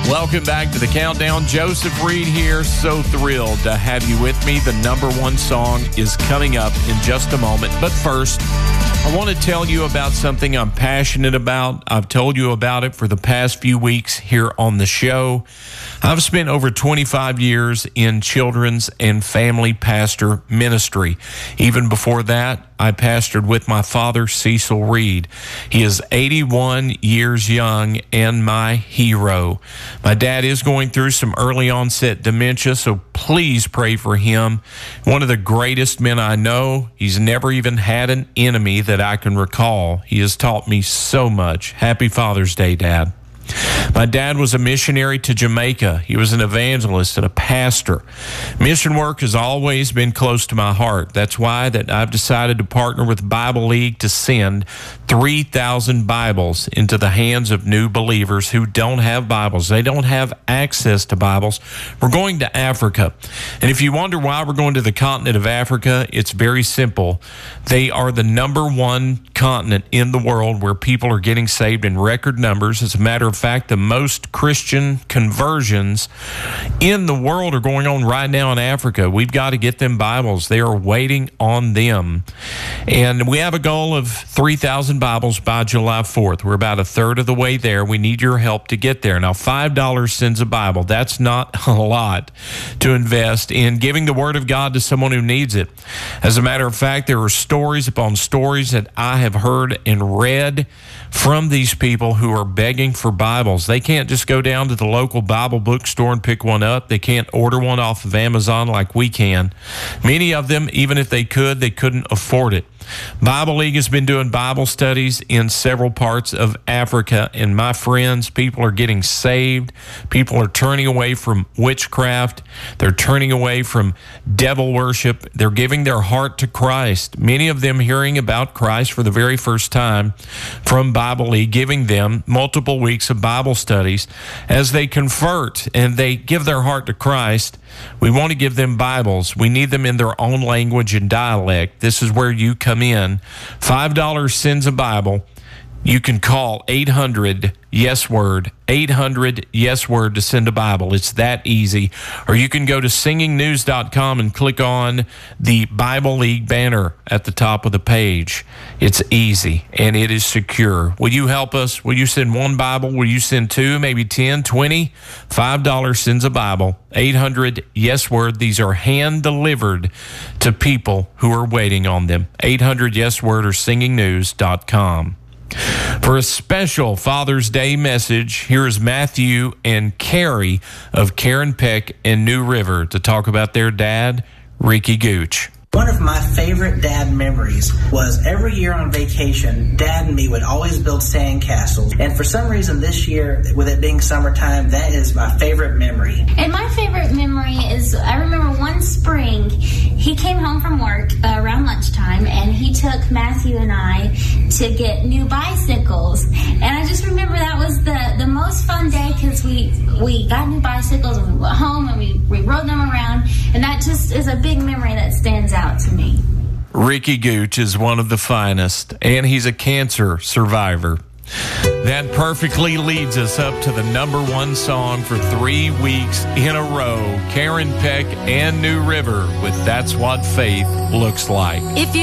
Welcome back to the Countdown. Joseph Reed here. So thrilled to have you with me. The number one song is coming up in just a moment. But first, I want to tell you about something I'm passionate about. I've told you about it for the past few weeks here on the show. I've spent over 25 years in children's and family pastor ministry. Even before that, I pastored with my father, Cecil Reed. He is 81 years young and my hero. My dad is going through some early onset dementia, so please pray for him. One of the greatest men I know. He's never even had an enemy that I can recall. He has taught me so much. Happy Father's Day, Dad. My dad was a missionary to Jamaica. He was an evangelist and a pastor. Mission work has always been close to my heart. That's why that I've decided to partner with Bible League to send 3,000 Bibles into the hands of new believers who don't have Bibles. They don't have access to Bibles. We're going to Africa. And if you wonder why we're going to the continent of Africa, it's very simple. They are the number one continent in the world where people are getting saved in record numbers. As a matter of fact, the most Christian conversions in the world are going on right now in Africa. We've got to get them Bibles. They are waiting on them. And we have a goal of 3,000 Bibles by July 4th. We're about a third of the way there. We need your help to get there. Now, $5 sends a Bible. That's not a lot to invest in giving the Word of God to someone who needs it. As a matter of fact, there are stories upon stories that I have heard and read from these people who are begging for Bibles. They can't just go down to the local Bible bookstore and pick one up. They can't order one off of Amazon like we can. Many of them, even if they could, they couldn't afford it. Bible League has been doing Bible studies in several parts of Africa, and my friends, people are getting saved. People are turning away from witchcraft. They're turning away from devil worship. They're giving their heart to Christ. Many of them hearing about Christ for the very first time from Bible League, giving them multiple weeks of Bible studies. As they convert and they give their heart to Christ, we want to give them Bibles. We need them in their own language and dialect. This is where you come in. $5 sends a Bible. You can call 800-YES-WORD, 800-YES-WORD to send a Bible. It's that easy. Or you can go to singingnews.com and click on the Bible League banner at the top of the page. It's easy, and it is secure. Will you help us? Will you send one Bible? Will you send two, maybe 10, 20? $5 sends a Bible. 800-YES-WORD. These are hand-delivered to people who are waiting on them. 800-YES-WORD or singingnews.com. For a special Father's Day message, here is Matthew and Carrie of Karen Peck and New River to talk about their dad, Ricky Gooch. One of my favorite dad memories was every year on vacation, Dad and me would always build sand castles. And for some reason this year, with it being summertime, that is my favorite memory. And my favorite memory is, I remember one spring, he came home from work around lunchtime, and he took Matthew and I to get new bicycles. And I just remember that was the most fun day, because we got new bicycles and we went home and we rode them around. And that just is a big memory that stands out to me. Ricky Gooch is one of the finest, and he's a cancer survivor. That perfectly leads us up to the number one song for 3 weeks in a row. Karen Peck and New River with That's What Faith Looks Like. If you